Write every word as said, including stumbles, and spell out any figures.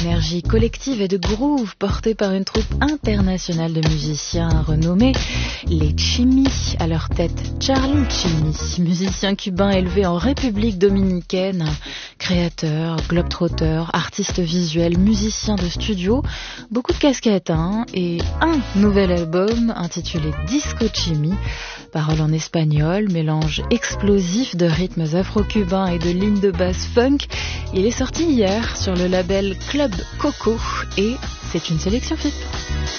Énergie collective et de groove portée par une troupe internationale de musiciens renommés, les Chimmy, à leur tête Charlie Chimmy, musicien cubain élevé en République dominicaine, créateur, globetrotter, artiste visuel, musicien de studio, beaucoup de casquettes hein, et un nouvel album intitulé Disco Chimmy, paroles en espagnol, mélange explosif de rythmes afro-cubains et de lignes de basse funk. Il est sorti hier sur le label Club Coco et c'est une sélection faite.